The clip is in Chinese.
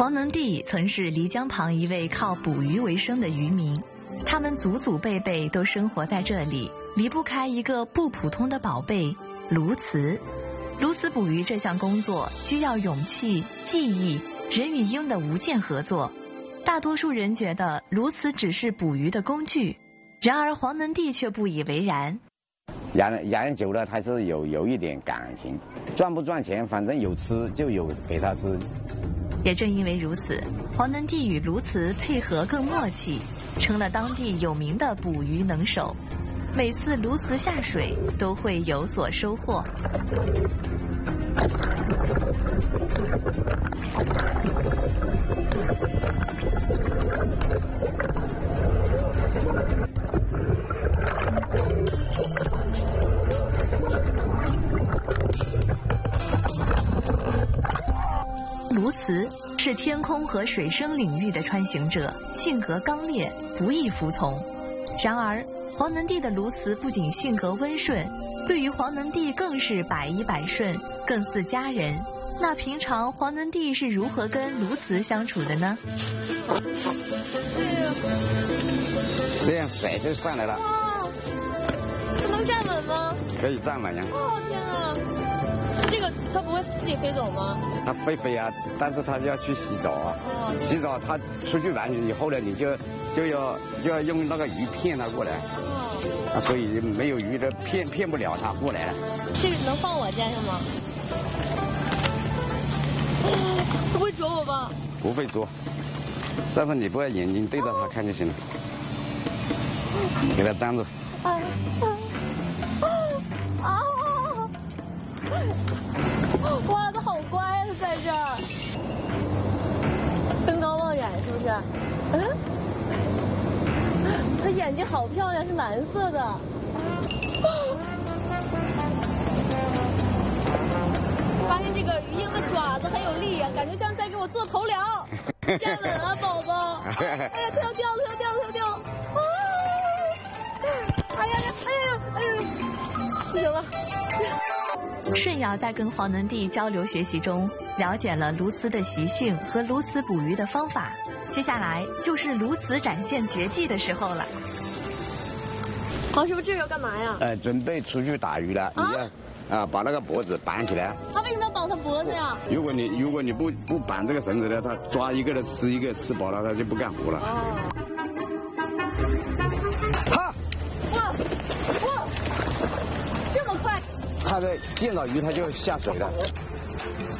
黄能第曾是漓江旁一位靠捕鱼为生的渔民，他们祖祖辈辈都生活在这里，离不开一个不普通的宝贝——鸬鹚。鸬鹚捕鱼这项工作需要勇气、技艺、人与鹰的无间合作。大多数人觉得鸬鹚只是捕鱼的工具，然而黄能第却不以为然。 养久了，它是有一点感情，赚不赚钱，反正有吃就有给它吃。 也正因为如此，黄能第与鸬鹚配合更默契，成了当地有名的捕鱼能手。每次鸬鹚下水都会有所收获。鸬鹚是天空和水生领域的穿行者，性格刚烈，不易服从。然而，黄能第的鸬鹚不仅性格温顺，对于黄能第更是百依百顺，更似家人。那平常黄能第是如何跟鸬鹚相处的呢？ 这样甩就上来了。 哇，它能站稳吗？ 可以站稳呀。 哦天啊！这个它不会自己飞走吗？ 它会飞啊，但是它要去洗澡啊。 哦。 洗澡它出去玩以后呢，你就要用那个鱼骗它过来。 哦。 啊，所以没有鱼的骗不了它过来了。 这个能放我肩上吗？它不会啄我吧？ 不会啄，但是你不要眼睛对着它看就行了。给它粘住。 哇，它好乖啊，它在这儿。登高望远是不是？嗯。它眼睛好漂亮，是蓝色的。发现这个鱼鹰的爪子很有力啊，感觉像在给我做头疗。站稳啊，宝宝！哎呀，它要掉，它要掉，它要掉！啊！哎呀呀，哎呀呀，哎呀！不行了。 顺尧在跟黄能第交流学习中，了解了鸬鹚的习性和鸬鹚捕鱼的方法。接下来就是鸬鹚展现绝技的时候了。 黄师傅，这是要干嘛呀？ 准备出去打鱼了，你要把那个脖子绑起来。 他为什么要绑他脖子呀？ 如果你不绑这个绳子呢，它抓一个的吃一个，吃饱了它就不干活了。 哦。 哈！ 哇！这么快？ 它在见到鱼它就下水了。